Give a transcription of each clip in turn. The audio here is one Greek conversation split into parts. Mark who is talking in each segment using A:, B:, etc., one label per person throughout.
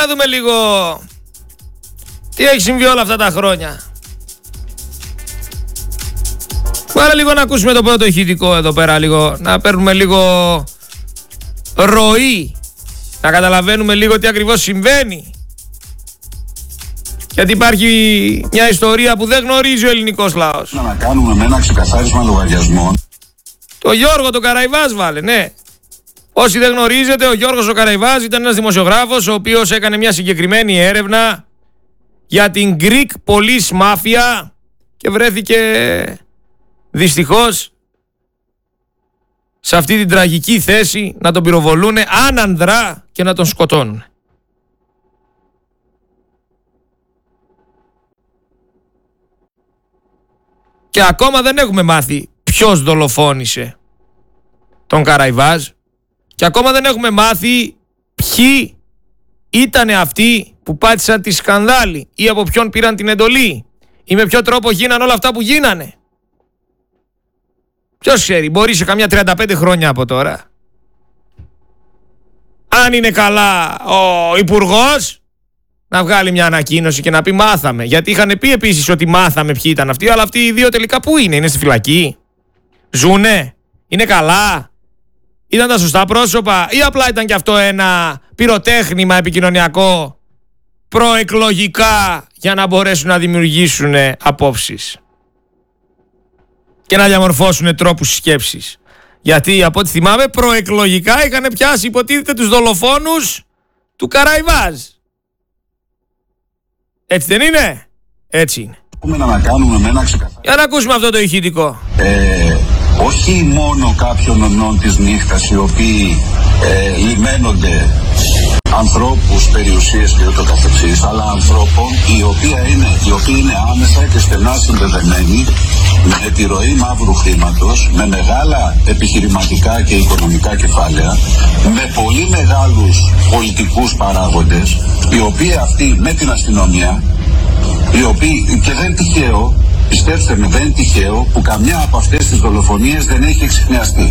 A: δούμε λίγο τι έχει συμβεί όλα αυτά τα χρόνια. Βάλε λίγο να ακούσουμε το πρώτο ηχητικό εδώ πέρα λίγο. Να παίρνουμε λίγο ροή. Να καταλαβαίνουμε λίγο τι ακριβώς συμβαίνει. Γιατί υπάρχει μια ιστορία που δεν γνωρίζει ο ελληνικός λαός.
B: Να κάνουμε με ένα ξεκαθάρισμα λογαριασμών.
A: Το Γιώργο το Καραϊβάς βάλε, ναι. Όσοι δεν γνωρίζετε, ο Γιώργος ο Καραϊβάς ήταν ένας δημοσιογράφος ο οποίος έκανε μια συγκεκριμένη έρευνα για την Greek Police Mafia και βρέθηκε δυστυχώς σε αυτή την τραγική θέση να τον πυροβολούνε άνανδρα και να τον σκοτώνουν. Και ακόμα δεν έχουμε μάθει ποιος δολοφόνησε τον Καραϊβάζ και ακόμα δεν έχουμε μάθει ποιοι ήτανε αυτοί που πάτησαν τη σκανδάλη ή από ποιον πήραν την εντολή ή με ποιο τρόπο γίναν όλα αυτά που γίνανε. Ποιος ξέρει, μπορεί σε καμιά 35 χρόνια από τώρα, αν είναι καλά ο υπουργός, να βγάλει μια ανακοίνωση και να πει μάθαμε. Γιατί είχαν πει επίσης ότι μάθαμε ποιοι ήταν αυτοί, αλλά αυτοί οι δύο τελικά πού είναι, είναι στη φυλακή, ζουνε, είναι καλά, ήταν τα σωστά πρόσωπα ή απλά ήταν και αυτό ένα πυροτέχνημα επικοινωνιακό προεκλογικά για να μπορέσουν να δημιουργήσουν απόψεις και να διαμορφώσουν τρόπους σκέψης. Γιατί από ό,τι θυμάμαι προεκλογικά είχαν πιάσει υποτίθεται τους δολοφόνους του Καραϊβάζ. Έτσι δεν είναι? Έτσι είναι.
B: Να κάνουμε με ένα ξεκαθάρισμα.
A: Για να ακούσουμε αυτό το ηχητικό.
B: Όχι μόνο κάποιων ονών της νύχτας οι οποίοι λιμένονται ανθρώπους, περιουσίες και ούτω καθεξής, αλλά ανθρώπων οι οποίοι είναι άμεσα και στενά συνδεδεμένοι με τη ροή μαύρου χρήματος, με μεγάλα επιχειρηματικά και οικονομικά κεφάλαια, με πολύ μεγάλους πολιτικούς παράγοντες, οι οποίοι αυτοί με την αστυνομία, οι οποίοι, και δεν τυχαίο, πιστέψτε με, δεν είναι τυχαίο που καμιά από αυτές τις δολοφονίες δεν έχει εξιχνιαστεί.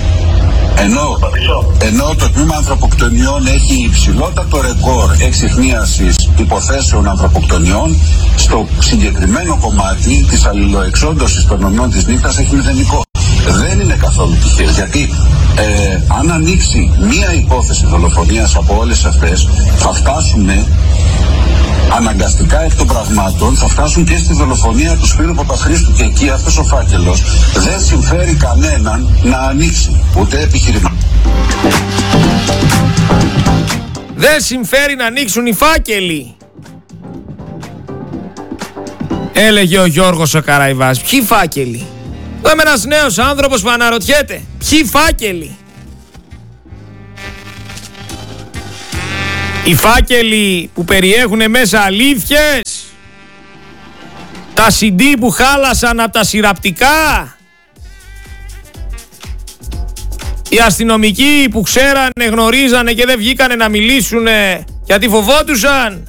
B: Ενώ το τμήμα ανθρωποκτονιών έχει υψηλότατο ρεκόρ εξιχνίασης υποθέσεων ανθρωποκτονιών, στο συγκεκριμένο κομμάτι της αλληλοεξόντωσης των ονών της νύχτας έχει μηδενικό. Δεν είναι καθόλου τυχαίο, γιατί αν ανοίξει μία υπόθεση δολοφονίας από όλες αυτές, θα φτάσουμε αναγκαστικά εκ των πραγμάτων, θα φτάσουν και στη δολοφονία του Σπύρου Παπαχρήστου και εκεί αυτός ο φάκελος δεν συμφέρει κανέναν να ανοίξει, ούτε επιχειρηματικά.
A: Δεν συμφέρει να ανοίξουν οι φάκελοι, έλεγε ο Γιώργος ο Καραϊβάς. Ποιοι φάκελοι? Εδώ είμαι ένας νέος άνθρωπος που αναρωτιέται ποιοι φάκελοι. Οι φάκελοι που περιέχουν μέσα αλήθειες, τα CD που χάλασαν από τα συρραπτικά, οι αστυνομικοί που ξέρανε, γνωρίζανε και δεν βγήκανε να μιλήσουνε γιατί φοβόντουσαν,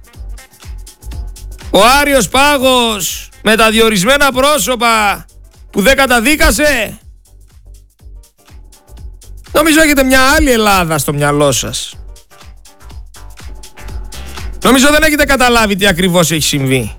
A: ο Άριος Πάγος με τα διορισμένα πρόσωπα που δεν καταδίκασε. Νομίζω έχετε μια άλλη Ελλάδα στο μυαλό σας. Νομίζω δεν έχετε καταλάβει τι ακριβώς έχει συμβεί.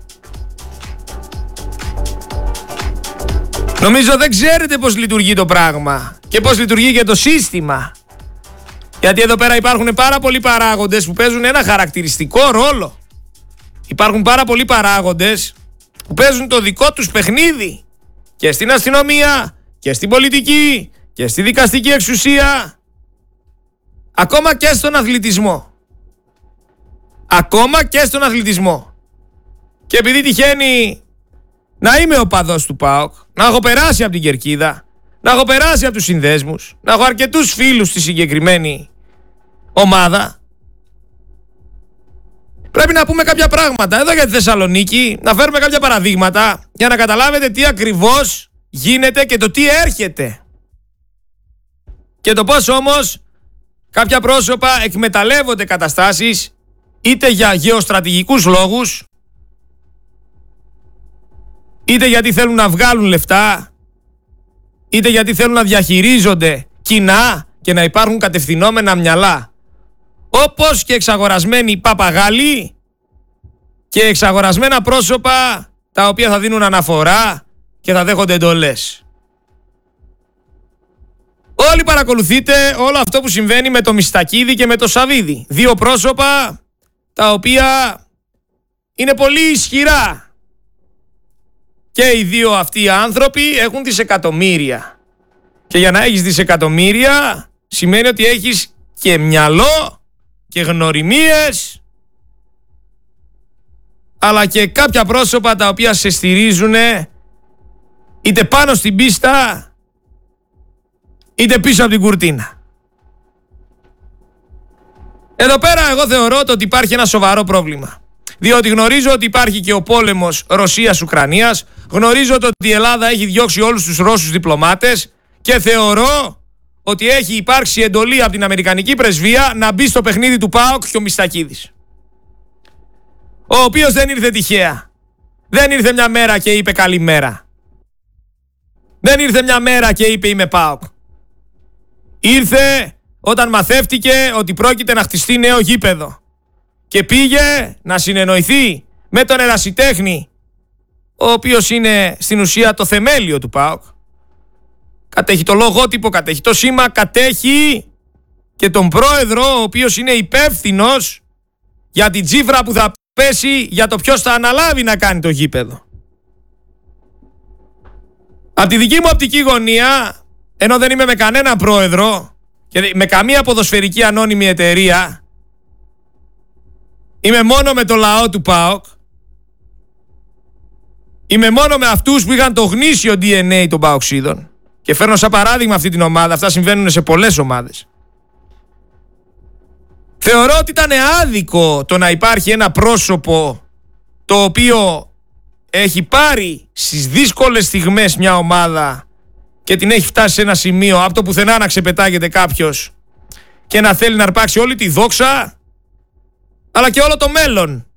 A: Νομίζω δεν ξέρετε πώς λειτουργεί το πράγμα και πώς λειτουργεί και το σύστημα. Γιατί εδώ πέρα υπάρχουν πάρα πολλοί παράγοντες που παίζουν ένα χαρακτηριστικό ρόλο. Υπάρχουν πάρα πολλοί παράγοντες που παίζουν το δικό τους παιχνίδι και στην αστυνομία και στην πολιτική και στη δικαστική εξουσία, ακόμα και στον αθλητισμό. Ακόμα και στον αθλητισμό. Και επειδή τυχαίνει να είμαι οπαδός του ΠΑΟΚ, να έχω περάσει από την κερκίδα, να έχω περάσει από τους συνδέσμους, να έχω αρκετούς φίλους στη συγκεκριμένη ομάδα, πρέπει να πούμε κάποια πράγματα εδώ για τη Θεσσαλονίκη, να φέρουμε κάποια παραδείγματα για να καταλάβετε τι ακριβώς γίνεται και το τι έρχεται. Και το πώς όμως κάποια πρόσωπα εκμεταλλεύονται καταστάσεις είτε για γεωστρατηγικούς λόγους, είτε γιατί θέλουν να βγάλουν λεφτά, είτε γιατί θέλουν να διαχειρίζονται κοινά και να υπάρχουν κατευθυνόμενα μυαλά. όπως και εξαγορασμένοι παπαγάλοι και εξαγορασμένα πρόσωπα τα οποία θα δίνουν αναφορά και θα δέχονται εντολές. Όλοι παρακολουθείτε όλο αυτό που συμβαίνει με το Μιστακίδη και με το Σαβίδη. Δύο πρόσωπα τα οποία είναι πολύ ισχυρά. Και οι δύο αυτοί άνθρωποι έχουν δισεκατομμύρια. Και για να έχεις δισεκατομμύρια σημαίνει ότι έχεις και μυαλό και γνωριμίες, αλλά και κάποια πρόσωπα τα οποία σε στηρίζουν είτε πάνω στην πίστα είτε πίσω από την κουρτίνα. Εδώ πέρα εγώ θεωρώ ότι υπάρχει ένα σοβαρό πρόβλημα. Διότι γνωρίζω ότι υπάρχει και ο πόλεμος Ρωσίας-Ουκρανίας, γνωρίζω ότι η Ελλάδα έχει διώξει όλους τους Ρώσους διπλωμάτες και θεωρώ ότι έχει υπάρξει εντολή από την Αμερικανική πρεσβεία να μπει στο παιχνίδι του ΠΑΟΚ και ο Μιστακίδης. Ο οποίος δεν ήρθε τυχαία. Δεν ήρθε μια μέρα και είπε καλημέρα. Δεν ήρθε μια μέρα και είπε είμαι ΠΑΟΚ. Ήρθε όταν μαθεύτηκε ότι πρόκειται να χτιστεί νέο γήπεδο και πήγε να συνεννοηθεί με τον ερασιτέχνη, ο οποίος είναι στην ουσία το θεμέλιο του ΠΑΟΚ. Κατέχει το λογότυπο, κατέχει το σήμα, κατέχει και τον πρόεδρο, ο οποίος είναι υπεύθυνος για την τσίφρα που θα πέσει για το ποιος θα αναλάβει να κάνει το γήπεδο. Από τη δική μου οπτική γωνία, ενώ δεν είμαι με κανένα πρόεδρο και με καμία ποδοσφαιρική ανώνυμη εταιρεία, είμαι μόνο με το λαό του ΠΑΟΚ, είμαι μόνο με αυτούς που είχαν το γνήσιο DNA των ΠΑΟΚσίδων και φέρνω σαν παράδειγμα αυτή την ομάδα, αυτά συμβαίνουν σε πολλές ομάδες. Θεωρώ ότι ήταν άδικο το να υπάρχει ένα πρόσωπο το οποίο έχει πάρει στις δύσκολες στιγμές μια ομάδα και την έχει φτάσει σε ένα σημείο από το πουθενά να ξεπετάγεται κάποιος και να θέλει να αρπάξει όλη τη δόξα αλλά και όλο το μέλλον.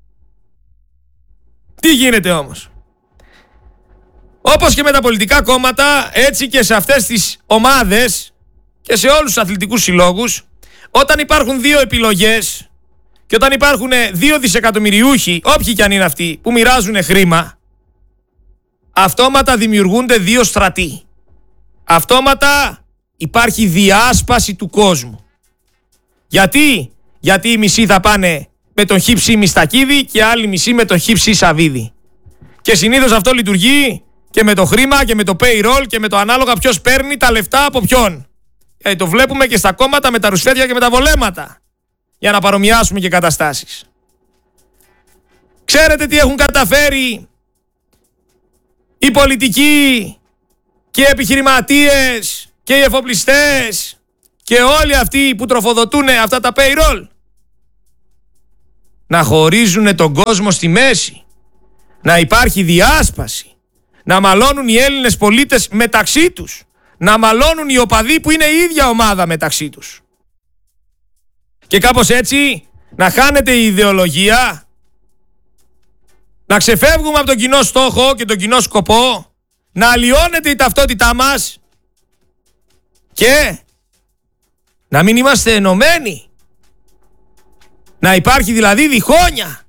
A: Τι γίνεται όμως? Όπως και με τα πολιτικά κόμματα, έτσι και σε αυτές τις ομάδες και σε όλους τους αθλητικούς συλλόγους, όταν υπάρχουν δύο επιλογές και όταν υπάρχουν δύο δισεκατομμυριούχοι, όποιοι κι αν είναι αυτοί, που μοιράζουν χρήμα, αυτόματα δημιουργούνται δύο στρατοί. Αυτόματα υπάρχει διάσπαση του κόσμου. Γιατί? Γιατί οι μισοί θα πάνε με τον χύψη Μιστακίδη και άλλοι μισοί με τον χύψη Σαβίδη. Και συνήθως αυτό λειτουργεί και με το χρήμα και με το payroll και με το ανάλογα ποιος παίρνει τα λεφτά από ποιον. Το βλέπουμε και στα κόμματα με τα ρουσφέτια και με τα βολέματα. Για να παρομοιάσουμε και καταστάσεις. Ξέρετε τι έχουν καταφέρει οι πολιτικοί και οι επιχειρηματίες και οι εφοπλιστές και όλοι αυτοί που τροφοδοτούν αυτά τα payroll? Να χωρίζουν τον κόσμο στη μέση. Να υπάρχει διάσπαση. Να μαλώνουν οι Έλληνες πολίτες μεταξύ τους. Να μαλώνουν οι οπαδοί που είναι η ίδια ομάδα μεταξύ τους. Και κάπως έτσι να χάνεται η ιδεολογία, να ξεφεύγουμε από τον κοινό στόχο και τον κοινό σκοπό, να αλλοιώνεται η ταυτότητά μας και να μην είμαστε ενωμένοι. Να υπάρχει δηλαδή διχόνοια.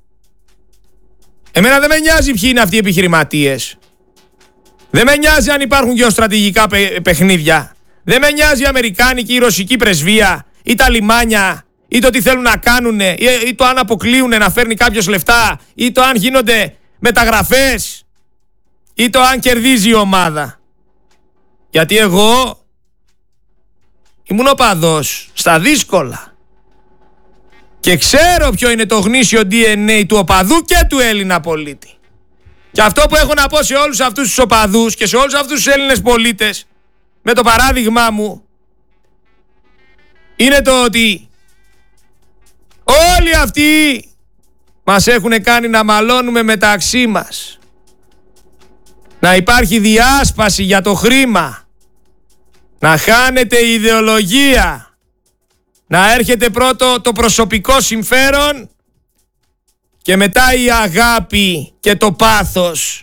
A: Εμένα δεν με νοιάζει ποιοι είναι αυτοί οι επιχειρηματίες. Δεν με νοιάζει αν υπάρχουν γεωστρατηγικά παιχνίδια. Δεν με νοιάζει η αμερικάνικη ή η ρωσική πρεσβεία ή τα λιμάνια ή το τι θέλουν να κάνουν ή το αν αποκλείουν να φέρνει κάποιος λεφτά ή το αν γίνονται μεταγραφές ή το αν κερδίζει η ομάδα. Γιατί εγώ ήμουν οπαδός στα δύσκολα και ξέρω ποιο είναι το γνήσιο DNA του οπαδού και του Έλληνα πολίτη. Και αυτό που έχω να πω σε όλους αυτούς τους οπαδούς και σε όλους αυτούς τους Έλληνες πολίτες με το παράδειγμά μου είναι το ότι όλοι αυτοί μας έχουν κάνει να μαλώνουμε μεταξύ μας. Να υπάρχει διάσπαση για το χρήμα. Να χάνεται η ιδεολογία. Να έρχεται πρώτο το προσωπικό συμφέρον και μετά η αγάπη και το πάθος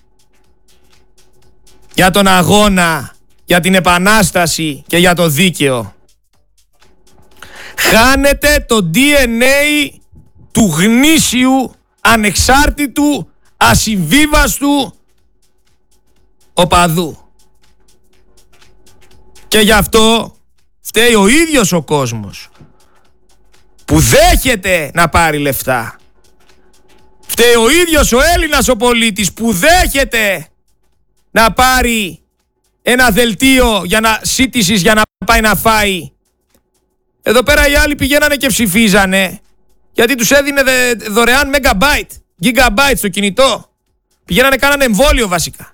A: για τον αγώνα, για την επανάσταση και για το δίκαιο. Χάνετε το DNA του γνήσιου, ανεξάρτητου, ασυμβίβαστου οπαδού. Και γι' αυτό φταίει ο ίδιος ο κόσμος που δέχεται να πάρει λεφτά. Φταίει ο ίδιος ο Έλληνας ο πολίτης που δέχεται να πάρει ένα δελτίο σύντησης για να πάει να φάει. Εδώ πέρα οι άλλοι πηγαίνανε και ψηφίζανε γιατί τους έδινε δωρεάν gigabyte στο κινητό. Πηγαίνανε, κάνανε εμβόλιο βασικά.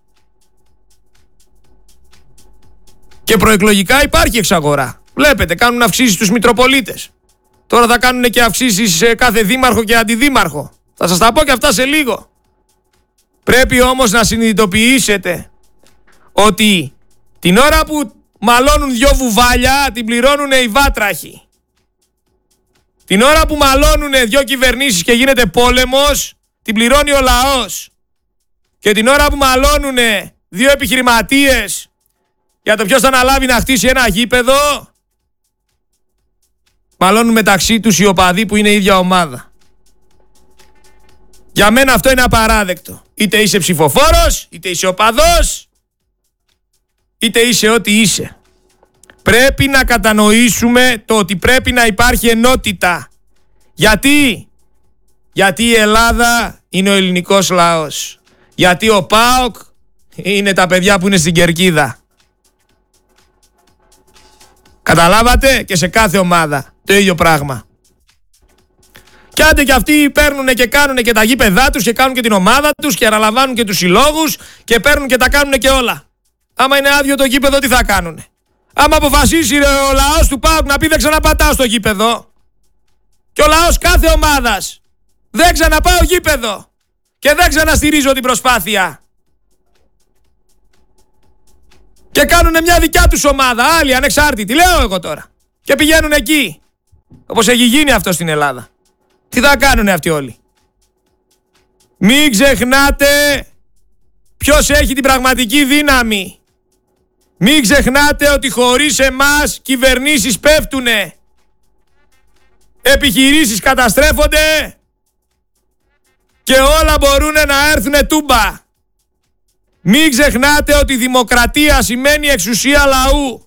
A: Και προεκλογικά υπάρχει εξαγορά. Βλέπετε, κάνουν αυξήσεις στους Μητροπολίτες. Τώρα θα κάνουν και αυξήσεις σε κάθε δήμαρχο και αντιδήμαρχο. Θα σας τα πω και αυτά σε λίγο. Πρέπει όμως να συνειδητοποιήσετε ότι την ώρα που μαλώνουν δυο βουβάλια την πληρώνουν οι βάτραχοι. Την ώρα που μαλώνουν δυο κυβερνήσεις και γίνεται πόλεμος την πληρώνει ο λαός. Και την ώρα που μαλώνουν δύο επιχειρηματίες για το ποιος θα αναλάβει να χτίσει ένα γήπεδο, μαλώνουν μεταξύ τους οι οπαδοί που είναι η ίδια ομάδα. Για μένα αυτό είναι απαράδεκτο. Είτε είσαι ψηφοφόρος, είτε είσαι οπαδός, είτε είσαι ό,τι είσαι. Πρέπει να κατανοήσουμε το ότι πρέπει να υπάρχει ενότητα. Γιατί η Ελλάδα είναι ο ελληνικός λαός. Γιατί ο ΠΑΟΚ είναι τα παιδιά που είναι στην κερκίδα. Καταλάβατε? Και σε κάθε ομάδα το ίδιο πράγμα. Κι άντε κι αυτοί παίρνουν και κάνουν και τα γήπεδά τους και κάνουν και την ομάδα τους και αναλαμβάνουν και τους συλλόγους και παίρνουν και τα κάνουν και όλα. Άμα είναι άδειο το γήπεδο, τι θα κάνουνε? Άμα αποφασίσει ο λαός του ΠΑΟΚ να πει δεν ξαναπατάω στο γήπεδο, και ο λαός κάθε ομάδας δεν ξαναπάω γήπεδο και δεν ξαναστηρίζω την προσπάθεια, και κάνουνε μια δικιά τους ομάδα, άλλη ανεξάρτητη, λέω εγώ τώρα, και πηγαίνουν εκεί, όπως έχει γίνει αυτό στην Ελλάδα, τι θα κάνουνε αυτοί όλοι? Μην ξεχνάτε ποιος έχει την πραγματική δύναμη. Μην ξεχνάτε ότι χωρίς εμάς κυβερνήσεις πέφτουνε, επιχειρήσεις καταστρέφονται και όλα μπορούν να έρθουνε τούμπα. Μην ξεχνάτε ότι η δημοκρατία σημαίνει εξουσία λαού.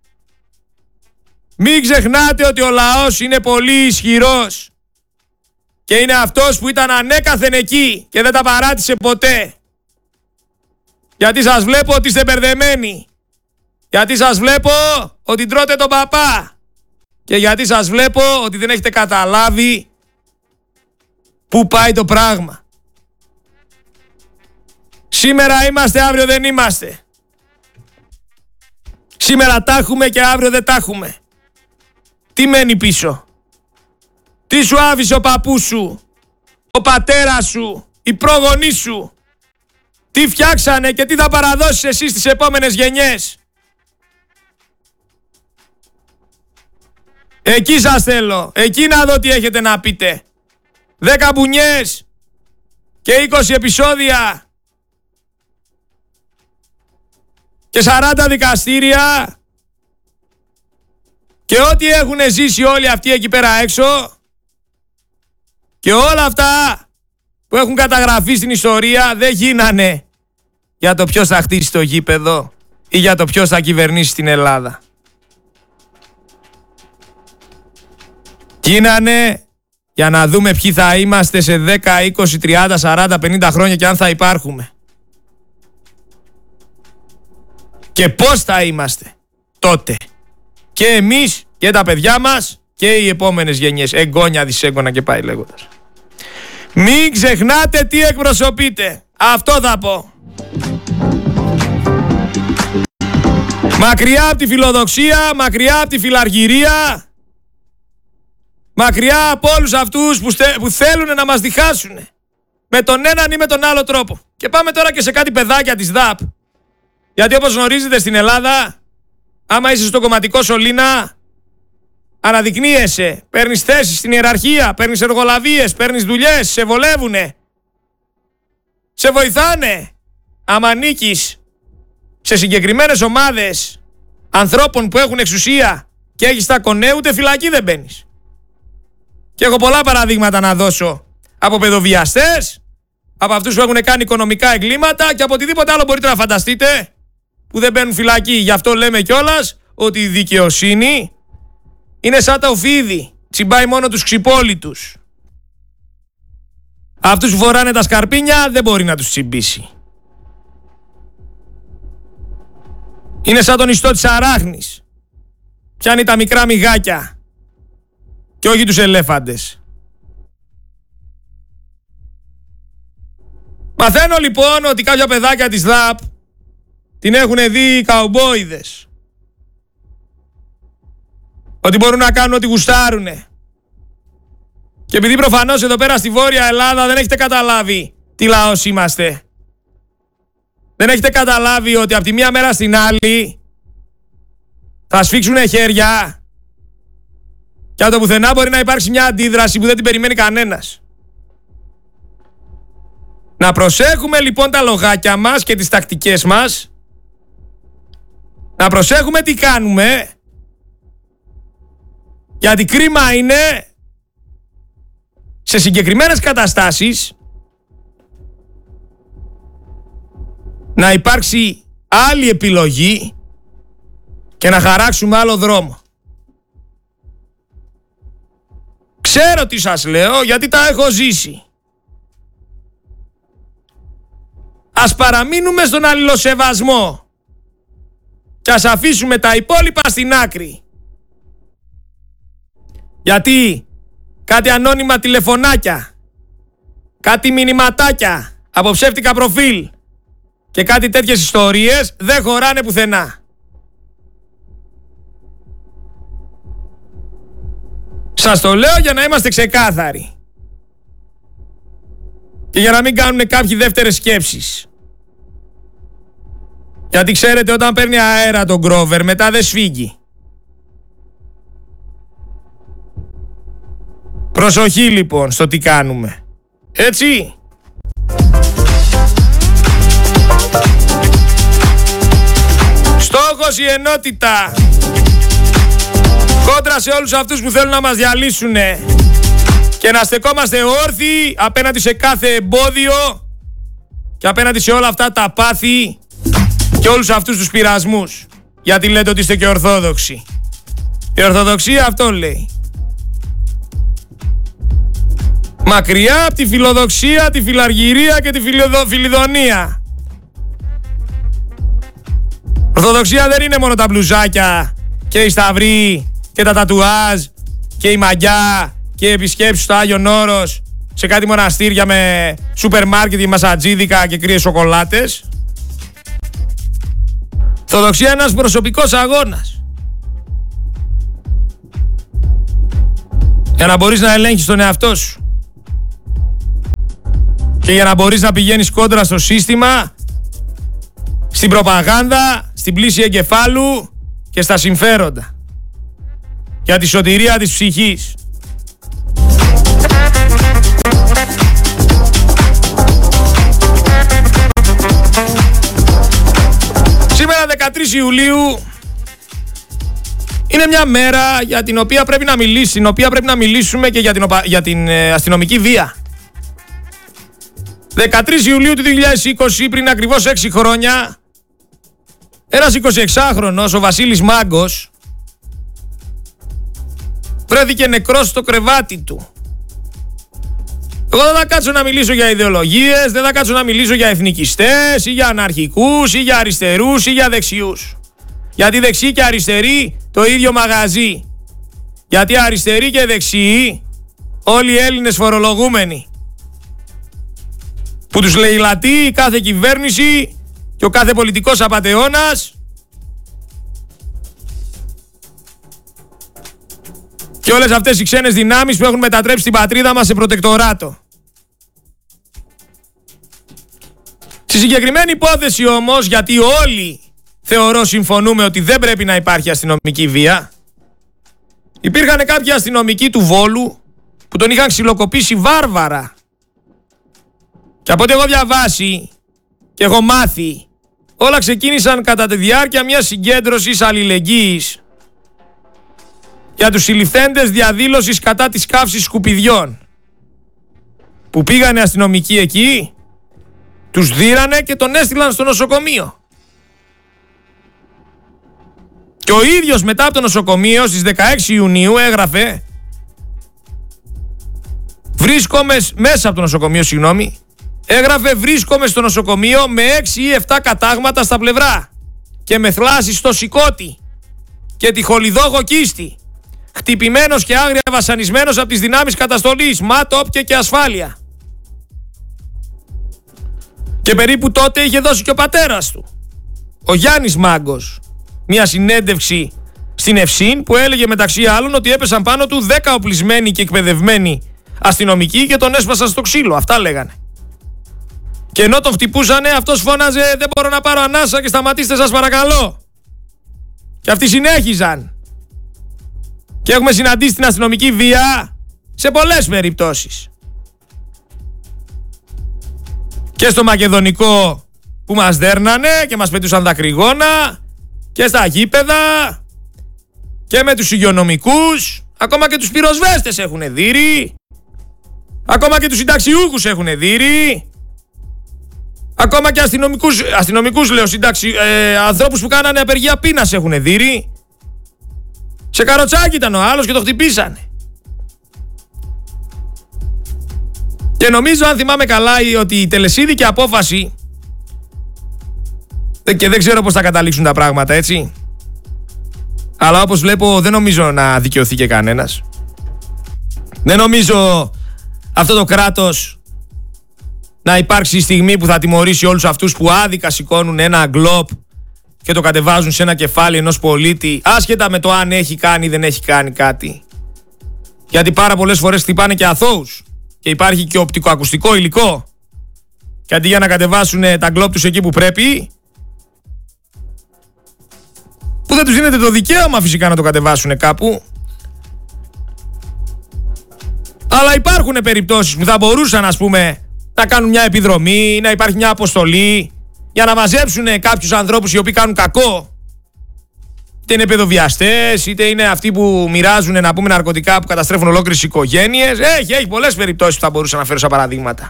A: Μην ξεχνάτε ότι ο λαός είναι πολύ ισχυρός και είναι αυτός που ήταν ανέκαθεν εκεί και δεν τα παράτησε ποτέ. Γιατί σας βλέπω ότι είστε μπερδεμένοι. Γιατί σας βλέπω ότι τρώτε τον παπά. Και γιατί σας βλέπω ότι δεν έχετε καταλάβει πού πάει το πράγμα. Σήμερα είμαστε, αύριο δεν είμαστε. Σήμερα τα έχουμε και αύριο δεν τα έχουμε. Τι μένει πίσω? Τι σου άφησε ο παππούς σου, ο πατέρας σου, οι πρόγονείς σου? Τι φτιάξανε και τι θα παραδώσεις εσύ στις επόμενες γενιές? Εκεί σας θέλω. Εκεί να δω τι έχετε να πείτε. 10 μπουνιές και 20 επεισόδια και 40 δικαστήρια και ό,τι έχουν ζήσει όλοι αυτοί εκεί πέρα έξω και όλα αυτά που έχουν καταγραφεί στην ιστορία δεν γίνανε για το ποιος θα χτίσει το γήπεδο ή για το ποιος θα κυβερνήσει την Ελλάδα. Γίνανε για να δούμε ποιοι θα είμαστε σε 10, 20, 30, 40, 50 χρόνια και αν θα υπάρχουμε. Και πώς θα είμαστε τότε. Και εμείς και τα παιδιά μας και οι επόμενες γενιές. Εγγόνια, δυσέγγωνα και πάει λέγοντας. Μην ξεχνάτε τι εκπροσωπείτε. Αυτό θα πω. Μακριά από τη φιλοδοξία, μακριά από τη φιλαργυρία, μακριά από όλους αυτούς που θέλουν να μας διχάσουν με τον έναν ή με τον άλλο τρόπο. Και πάμε τώρα και σε κάτι παιδάκια της ΔΑΠ. Γιατί όπως γνωρίζετε στην Ελλάδα, άμα είσαι στο κομματικό σωλήνα, αναδεικνύεσαι, παίρνεις θέσεις στην ιεραρχία, παίρνεις εργολαβίες, παίρνεις δουλειές, σε βολεύουνε, σε βοηθάνε. Άμα ανήκεις σε συγκεκριμένες ομάδες ανθρώπων που έχουν εξουσία και έχεις τα κονέ, ούτε φυλακή δεν μπαίνεις. Και έχω πολλά παραδείγματα να δώσω από παιδοβιαστές, από αυτούς που έχουν κάνει οικονομικά εγκλήματα και από οτιδήποτε άλλο μπορείτε να φανταστείτε που δεν μπαίνουν φυλακή. Γι' αυτό λέμε κιόλας ότι η δικαιοσύνη είναι σαν τα οφίδη. Τσιμπάει μόνο τους ξυπόλυτους. Αυτούς που φοράνε τα σκαρπίνια δεν μπορεί να τους τσιμπήσει. Είναι σαν τον ιστό της αράχνης. Πιάνει τα μικρά μυγάκια και όχι τους ελέφαντες. Μαθαίνω λοιπόν ότι κάποια παιδάκια της ΔΑΠ την έχουν δει οι καουμπόιδες. Ότι μπορούν να κάνουν ό,τι γουστάρουνε. Και επειδή προφανώς εδώ πέρα στη Βόρεια Ελλάδα δεν έχετε καταλάβει τι λαός είμαστε. Δεν έχετε καταλάβει ότι από τη μία μέρα στην άλλη θα σφίξουνε χέρια και από το πουθενά μπορεί να υπάρξει μια αντίδραση που δεν την περιμένει κανένας. Να προσέχουμε λοιπόν τα λογάκια μας και τις τακτικές μας. Να προσέχουμε τι κάνουμε. Γιατί κρίμα είναι σε συγκεκριμένες καταστάσεις να υπάρξει άλλη επιλογή και να χαράξουμε άλλο δρόμο. Ξέρω τι σας λέω γιατί τα έχω ζήσει. Ας παραμείνουμε στον αλληλοσεβασμό και ας αφήσουμε τα υπόλοιπα στην άκρη. Γιατί κάτι ανώνυμα τηλεφωνάκια, κάτι μηνυματάκια από ψεύτικα προφίλ και κάτι τέτοιες ιστορίες δεν χωράνε πουθενά. Σας το λέω για να είμαστε ξεκάθαροι. Και για να μην κάνουν κάποιοι δεύτερες σκέψεις. Γιατί ξέρετε όταν παίρνει αέρα τον Γκρόβερ μετά δεν σφίγγει. Προσοχή λοιπόν στο τι κάνουμε. Έτσι. Στόχος η ενότητα. Κόντρα σε όλους αυτούς που θέλουν να μας διαλύσουνε. Και να στεκόμαστε όρθιοι απέναντι σε κάθε εμπόδιο και απέναντι σε όλα αυτά τα πάθη και όλους αυτούς τους πειρασμούς. Γιατί λέτε ότι είστε και ορθόδοξοι. Η Ορθοδοξία αυτό λέει. Μακριά από τη φιλοδοξία, τη φιλαργυρία και τη φιλιδονία. Ορθοδοξία δεν είναι μόνο τα μπλουζάκια και οι σταυροί και τα τατουάζ και η μαγιά και οι επισκέψεις στο Άγιον Όρος σε κάτι μοναστήρια με σούπερ μάρκετ και μασατζίδικα και κρύες σοκολάτες. Ορθοδοξία είναι ένας προσωπικός αγώνας. Για να μπορείς να ελέγχεις τον εαυτό σου. Και για να μπορείς να πηγαίνεις κόντρα στο σύστημα, στην προπαγάνδα, στην πλήση εγκεφάλου και στα συμφέροντα. Για τη σωτηρία της ψυχής. Σήμερα 13 Ιουλίου είναι μια μέρα για την οποία πρέπει να μιλήσουμε και για την αστυνομική βία. 13 Ιουλίου του 2020, πριν ακριβώς 6 χρόνια, ένας 26χρονος, ο Βασίλης Μάγκος, βρέθηκε νεκρός στο κρεβάτι του. Εγώ δεν θα κάτσω να μιλήσω για ιδεολογίες, δεν θα κάτσω να μιλήσω για εθνικιστές ή για αναρχικούς ή για αριστερούς ή για δεξιούς. Γιατί δεξιοί και αριστεροί το ίδιο μαγαζί. Γιατί αριστεροί και δεξιοί, όλοι οι Έλληνες φορολογούμενοι, που τους λαιλατεί η κάθε κυβέρνηση και ο κάθε πολιτικός απατεώνας και όλες αυτές οι ξένες δυνάμεις που έχουν μετατρέψει την πατρίδα μας σε προτεκτοράτο. Στη συγκεκριμένη υπόθεση όμως, γιατί όλοι θεωρώ συμφωνούμε ότι δεν πρέπει να υπάρχει αστυνομική βία, υπήρχαν κάποιοι αστυνομικοί του Βόλου που τον είχαν ξυλοκοπήσει βάρβαρα. Και από ό,τι έχω διαβάσει και έχω μάθει, όλα ξεκίνησαν κατά τη διάρκεια μιας συγκέντρωσης αλληλεγγύης για τους συλληφθέντες διαδήλωσης κατά της καύσης σκουπιδιών, που πήγανε αστυνομικοί εκεί, τους δίρανε και τον έστειλαν στο νοσοκομείο. Και ο ίδιος μετά από το νοσοκομείο στις 16 Ιουνίου έγραφε, βρίσκομαι στο νοσοκομείο με 6 ή 7 κατάγματα στα πλευρά και με θλάσσεις στο σηκώτη και τη χολιδόχο κίστη, χτυπημένος και άγρια βασανισμένος από τις δυνάμεις καταστολής, ΜΑΤ, όπια και ασφάλεια. Και περίπου τότε είχε δώσει και ο πατέρας του, ο Γιάννης Μάγκος, μια συνέντευξη στην Ευσύν που έλεγε μεταξύ άλλων ότι έπεσαν πάνω του 10 οπλισμένοι και εκπαιδευμένοι αστυνομικοί και τον έσπασαν στο ξύλο. Αυτά λέγανε. Και ενώ τον χτυπούσανε, αυτός φώναζε «Δεν μπορώ να πάρω ανάσα και σταματήστε σας παρακαλώ». Και αυτοί συνέχιζαν. Και έχουμε συναντήσει την αστυνομική βία σε πολλές περιπτώσεις. Και στο Μακεδονικό που μας δέρνανε και μας πετούσαν δακρυγόνα, και στα γήπεδα και με τους υγειονομικούς, ακόμα και τους πυροσβέστες έχουν δείρει, ακόμα και τους συνταξιούχους έχουν δείρει, ακόμα και αστυνομικούς λέω, ανθρώπους που κάνανε απεργία πείνας έχουν δείρει. Σε καροτσάκι ήταν ο άλλος και το χτυπήσανε. Και νομίζω, αν θυμάμαι καλά, ότι η τελεσίδικη απόφαση, και δεν ξέρω πώς θα καταλήξουν τα πράγματα, έτσι, αλλά όπως βλέπω δεν νομίζω να δικαιωθεί και κανένας. Δεν νομίζω αυτό το κράτος να υπάρξει η στιγμή που θα τιμωρήσει όλους αυτούς που άδικα σηκώνουν ένα γκλόπ και το κατεβάζουν σε ένα κεφάλι ενός πολίτη, άσχετα με το αν έχει κάνει ή δεν έχει κάνει κάτι. Γιατί πάρα πολλές φορές χτυπάνε και αθώους και υπάρχει και οπτικοακουστικό υλικό. Και αντί για να κατεβάσουν τα γκλόπ τους εκεί που πρέπει, που δεν τους δίνεται το δικαίωμα φυσικά να το κατεβάσουν κάπου, αλλά υπάρχουν περιπτώσεις που θα μπορούσαν, ας πούμε, να κάνουν μια επιδρομή, να υπάρχει μια αποστολή για να μαζέψουν κάποιους ανθρώπους οι οποίοι κάνουν κακό, είτε είναι παιδοβιαστές, είτε είναι αυτοί που μοιράζουν, να πούμε, ναρκωτικά που καταστρέφουν ολόκληρες οικογένειες. Έχει πολλές περιπτώσεις που θα μπορούσα να φέρω σαν παραδείγματα.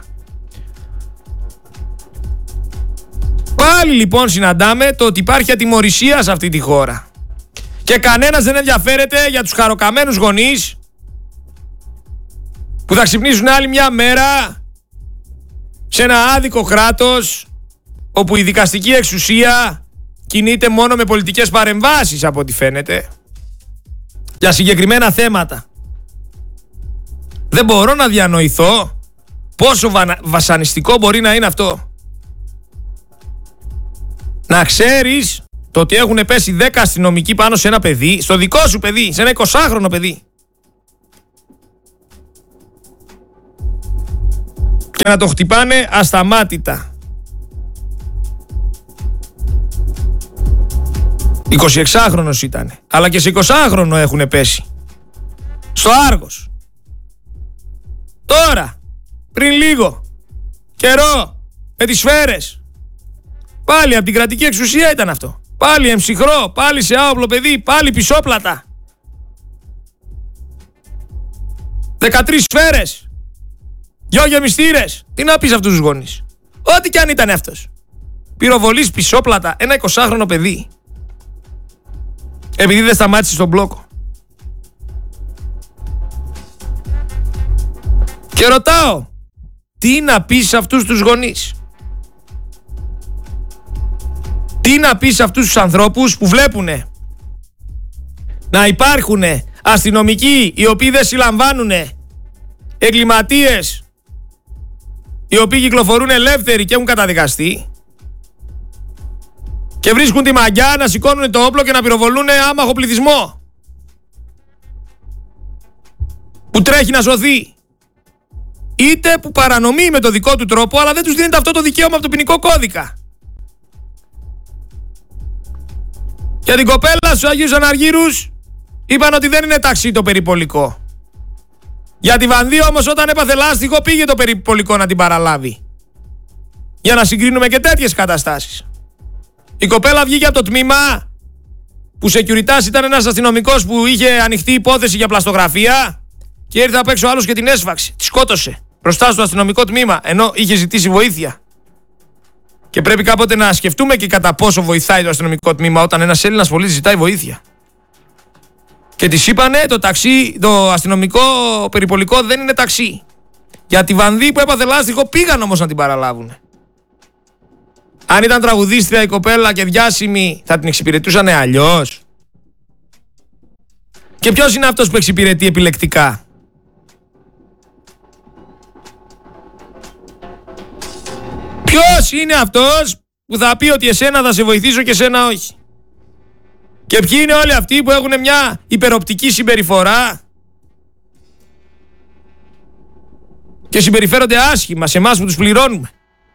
A: Πάλι λοιπόν συναντάμε το ότι υπάρχει ατιμωρησία σε αυτή τη χώρα και κανένας δεν ενδιαφέρεται για τους χαροκαμένους γονείς που θα ξυπνήσουν άλλη μια μέρα σε ένα άδικο κράτος όπου η δικαστική εξουσία κινείται μόνο με πολιτικές παρεμβάσεις, από ό,τι φαίνεται, για συγκεκριμένα θέματα. Δεν μπορώ να διανοηθώ πόσο βασανιστικό μπορεί να είναι αυτό. Να ξέρεις το ότι έχουν πέσει 10 αστυνομικοί πάνω σε ένα παιδί, στο δικό σου παιδί, σε ένα 20χρονο παιδί, και να το χτυπάνε ασταμάτητα. 26χρονος ήταν, αλλά και σε 20χρονο έχουν πέσει στο Άργος. Τώρα, πριν λίγο καιρό, με τις σφαίρες, πάλι από την κρατική εξουσία ήταν αυτό. Πάλι εμψυχρό, πάλι σε άοπλο παιδί, πάλι πισόπλατα. 13 σφαίρες, 2 γεμιστήρες. Τι να πεις αυτούς τους γονείς? Ό,τι κι αν ήταν αυτός. Πυροβολής, πισόπλατα, ένα 20χρονο παιδί. Επειδή δεν σταμάτησε στον μπλόκο. Και ρωτάω, τι να πεις σε αυτούς τους γονείς? Τι να πεις σε αυτούς τους ανθρώπους που βλέπουνε να υπάρχουν αστυνομικοί οι οποίοι δεν συλλαμβάνουν εγκληματίες οι οποίοι κυκλοφορούν ελεύθεροι και έχουν καταδικαστεί, και βρίσκουν τη μαγιά να σηκώνουν το όπλο και να πυροβολούν άμαχο πληθυσμό που τρέχει να σωθεί, είτε που παρανομεί με το δικό του τρόπο, αλλά δεν τους δίνεται αυτό το δικαίωμα από το ποινικό κώδικα. Για την κοπέλα στους Αγίους Αναργύρους είπαν ότι δεν είναι ταξί το περιπολικό. Για τη Βανδύ όμως, όταν έπαθε λάστιχο, πήγε το περιπολικό να την παραλάβει. Για να συγκρίνουμε και τέτοιες καταστάσεις. Η κοπέλα βγήκε από το τμήμα που σεκιουριτάς ήταν ένας αστυνομικός που είχε ανοιχτή υπόθεση για πλαστογραφία και ήρθε απ' έξω άλλος και την έσφαξε. Τη σκότωσε μπροστά στο αστυνομικό τμήμα, ενώ είχε ζητήσει βοήθεια. Και πρέπει κάποτε να σκεφτούμε και κατά πόσο βοηθάει το αστυνομικό τμήμα όταν ένας Έλληνας πολίτης ζητάει βοήθεια. Και της είπανε το αστυνομικό περιπολικό δεν είναι ταξί. Για τη βανδύ που έπαθε λάστιχο πήγαν όμως να την παραλάβουν. Αν ήταν τραγουδίστρια η κοπέλα και διάσημη θα την εξυπηρετούσανε αλλιώς. Και ποιος είναι αυτός που εξυπηρετεί επιλεκτικά? Ποιος είναι αυτός που θα πει ότι εσένα θα σε βοηθήσω και εσένα όχι? Και ποιοι είναι όλοι αυτοί που έχουν μια υπεροπτική συμπεριφορά και συμπεριφέρονται άσχημα σε εμάς που τους πληρώνουμε?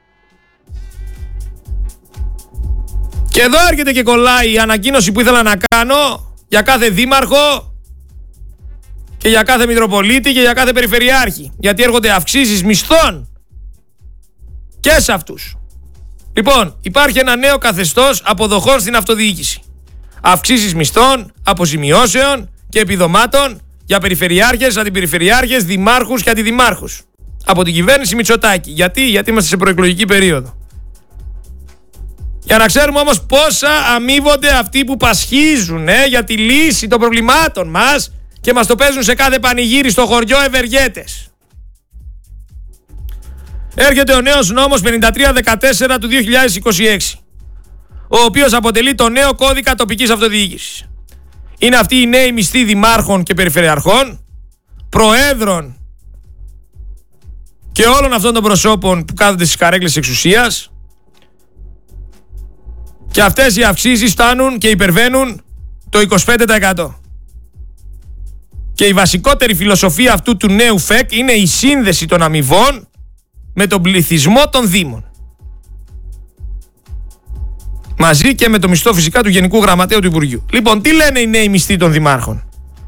A: Και εδώ έρχεται και κολλάει η ανακοίνωση που ήθελα να κάνω για κάθε δήμαρχο και για κάθε μητροπολίτη και για κάθε περιφερειάρχη. Γιατί έρχονται αυξήσεις μισθών και σε αυτούς. Λοιπόν, υπάρχει ένα νέο καθεστώς αποδοχών στην αυτοδιοίκηση. Αυξήσεις μισθών, αποζημιώσεων και επιδομάτων για περιφερειάρχες, αντιπεριφερειάρχες, δημάρχους και αντιδημάρχους. Από την κυβέρνηση Μητσοτάκη. Γιατί είμαστε σε προεκλογική περίοδο. Για να ξέρουμε όμως πόσα αμείβονται αυτοί που πασχίζουν για τη λύση των προβλημάτων μας και μας το παίζουν σε κάθε πανηγύρι στο χωριό ευεργέτες. Έρχεται ο νέος νόμος 5314 του 2026, ο οποίος αποτελεί το νέο κώδικα τοπικής αυτοδιοίκησης. Είναι αυτοί οι νέοι μισθοί δημάρχων και περιφερειαρχών, προέδρων και όλων αυτών των προσώπων που κάθονται στις καρέκλες εξουσίας. Και αυτές οι αυξήσεις φτάνουν και υπερβαίνουν το 25%. Και η βασικότερη φιλοσοφία αυτού του νέου ΦΕΚ είναι η σύνδεση των αμοιβών με τον πληθυσμό των Δήμων. Μαζί και με το μισθό φυσικά του Γενικού Γραμματέου του Υπουργείου. Λοιπόν, τι λένε οι νέοι μισθοί των δημάρχων?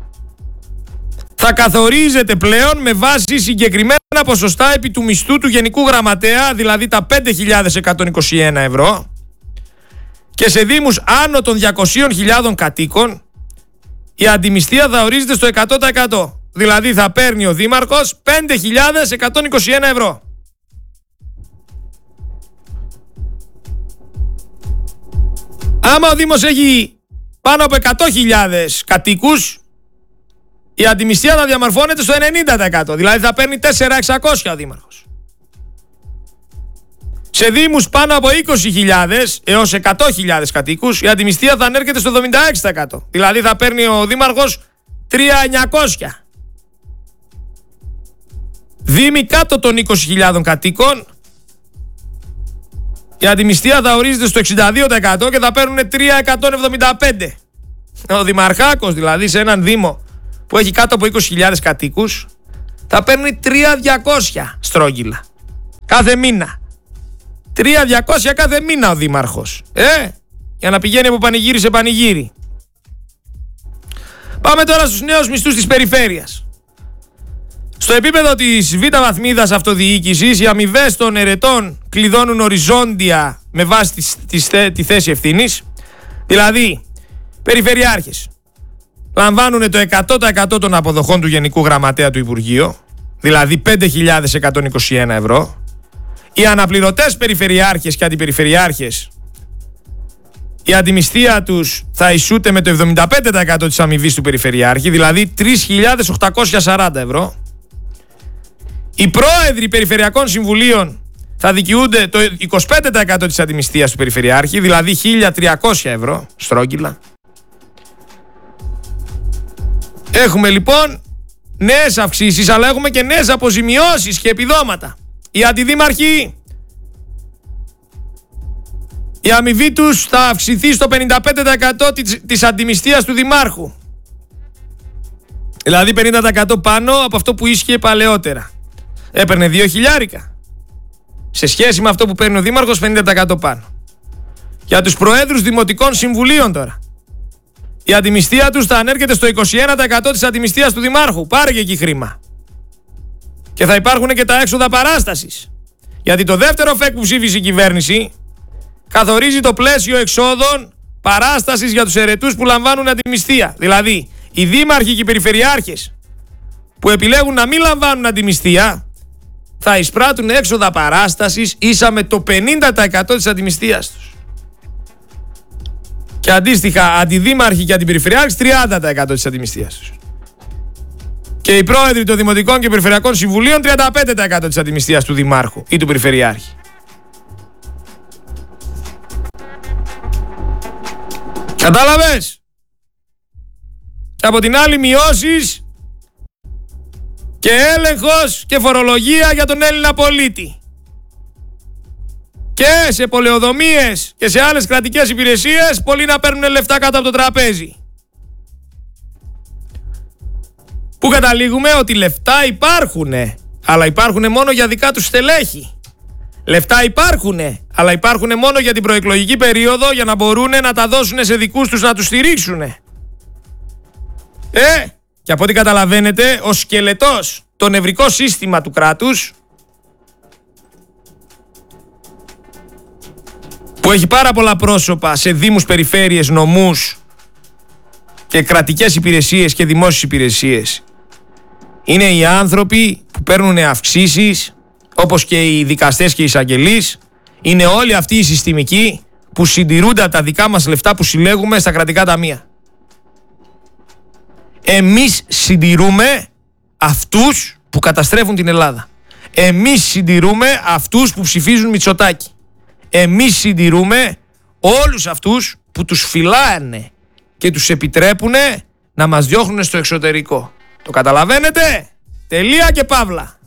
A: Θα καθορίζεται πλέον με βάση συγκεκριμένα ποσοστά επί του μισθού του Γενικού Γραμματέα, δηλαδή τα 5.121 ευρώ, και σε δήμους άνω των 200.000 κατοίκων η αντιμισθία θα ορίζεται στο 100%. Δηλαδή θα παίρνει ο δήμαρχος 5.121 ευρώ. Άμα ο Δήμος έχει πάνω από 100.000 κατοίκους, η αντιμισθία θα διαμορφώνεται στο 90%. Δηλαδή θα παίρνει 4.600 ο Δήμαρχος. Σε δήμους πάνω από 20.000 έως 100.000 κατοίκους, η αντιμισθία θα ανέρχεται στο 76%. Δηλαδή θα παίρνει ο Δήμαρχος 3.900. Δήμοι κάτω των 20.000 κατοίκων, η αντιμισθία θα ορίζεται στο 62% και θα παίρνουν 3.175. Ο Δημαρχάκος δηλαδή σε έναν Δήμο που έχει κάτω από 20.000 κατοίκους θα παίρνει 3.200 στρόγγυλα κάθε μήνα. 3.200 κάθε μήνα ο Δήμαρχος. Για να πηγαίνει από πανηγύρι σε πανηγύρι. Πάμε τώρα στους νέους μισθούς της περιφέρειας. Στο επίπεδο της β' βαθμίδας αυτοδιοίκησης, οι αμοιβές των ερετών κλειδώνουν οριζόντια με βάση τη θέση ευθύνης. Δηλαδή, περιφερειάρχες λαμβάνουν το 100% των αποδοχών του Γενικού Γραμματέα του Υπουργείου, δηλαδή 5.121 ευρώ. Οι αναπληρωτές περιφερειάρχες και αντιπεριφερειάρχες, η αντιμισθία τους θα ισούται με το 75% της αμοιβής του περιφερειάρχη, δηλαδή 3.840 ευρώ. Οι πρόεδροι περιφερειακών συμβουλίων θα δικαιούνται το 25% της αντιμισθίας του περιφερειάρχη, δηλαδή 1.300 ευρώ στρόγγυλα. Έχουμε λοιπόν νέες αυξήσεις, αλλά έχουμε και νέες αποζημιώσεις και επιδόματα. Οι αντιδήμαρχοι, η αμοιβή τους θα αυξηθεί στο 55% της αντιμισθίας του δημάρχου. Δηλαδή 50% πάνω από αυτό που ίσχυε παλαιότερα. Έπαιρνε 2.000. Σε σχέση με αυτό που παίρνει ο δήμαρχος, 50% πάνω. Για τους προέδρους δημοτικών συμβουλίων τώρα, η αντιμισθία τους θα ανέρχεται στο 21% της αντιμισθίας του δημάρχου. Πάρε και εκεί χρήμα. Και θα υπάρχουν και τα έξοδα παράστασης. Γιατί το δεύτερο ΦΕΚ που ψήφισε η κυβέρνηση καθορίζει το πλαίσιο εξόδων παράστασης για τους ερετούς που λαμβάνουν αντιμισθία. Δηλαδή, οι δήμαρχοι και οι περιφερειάρχες που επιλέγουν να μην λαμβάνουν αντιμισθία θα εισπράττουν έξοδα παράστασης ίσα με το 50% της αντιμισθίας τους. Και αντίστοιχα, αντιδήμαρχοι και αντιπεριφερειάρχες 30% της αντιμισθίας τους. Και οι πρόεδροι των Δημοτικών και Περιφερειακών Συμβουλίων 35% της αντιμισθίας του Δημάρχου ή του Περιφερειάρχη. Κατάλαβες? Και από την άλλη μειώσεις και έλεγχος και φορολογία για τον Έλληνα πολίτη. Και σε πολεοδομίες και σε άλλες κρατικές υπηρεσίες πολλοί να παίρνουν λεφτά κάτω από το τραπέζι. Πού καταλήγουμε? Ότι λεφτά υπάρχουνε, αλλά υπάρχουνε μόνο για δικά τους στελέχη. Λεφτά υπάρχουνε, αλλά υπάρχουνε μόνο για την προεκλογική περίοδο για να μπορούν να τα δώσουν σε δικούς τους να τους στηρίξουνε. Και από ό,τι καταλαβαίνετε, ο σκελετός, το νευρικό σύστημα του κράτους, που έχει πάρα πολλά πρόσωπα σε δήμους, περιφέρειες, νομούς και κρατικές υπηρεσίες και δημόσιες υπηρεσίες, είναι οι άνθρωποι που παίρνουν αυξήσεις, όπως και οι δικαστές και οι εισαγγελείς. Είναι όλοι αυτοί οι συστημικοί που συντηρούνται από τα δικά μας λεφτά που συλλέγουμε στα κρατικά ταμεία. Εμείς συντηρούμε αυτούς που καταστρέφουν την Ελλάδα. Εμείς συντηρούμε αυτούς που ψηφίζουν Μητσοτάκη. Εμείς συντηρούμε όλους αυτούς που τους φυλάνε και τους επιτρέπουν να μας διώχνουν στο εξωτερικό. Το καταλαβαίνετε? Τελεία και παύλα.